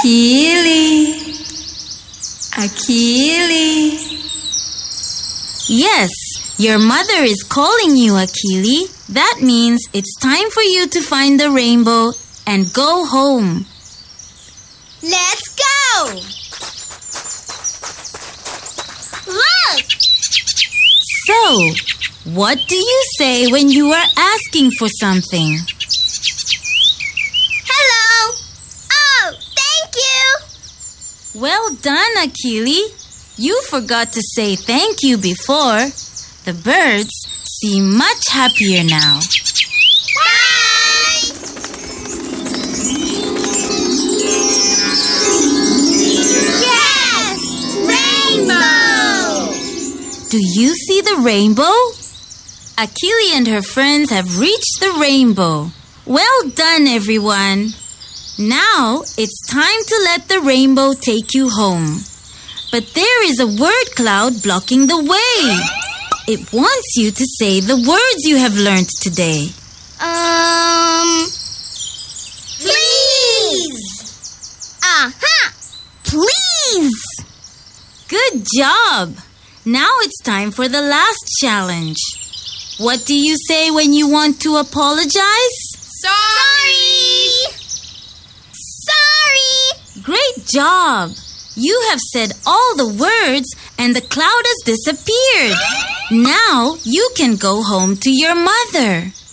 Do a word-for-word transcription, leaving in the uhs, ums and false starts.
Akili. Akili. Yes, your mother is calling you, Akili. That means it's time for you to find the rainbow and go home. Let's go! Look! So, what do you say when you are asking for something? Hello! Oh, thank you! Well done, Akili. You forgot to say thank you before. The birds seem much happier now. Bye! Yes! Rainbow! Do you see the rainbow? Akili and her friends have reached the rainbow. Well done, everyone. Now it's time to let the rainbow take you home. But there is a word cloud blocking the way. It wants you to say the words you have learned today. Um... Please! Aha! Please! Good job! Now it's time for the last challenge. What do you say when you want to apologize? Sorry! Sorry! Great job! You have said all the words and the cloud has disappeared. Now you can go home to your mother.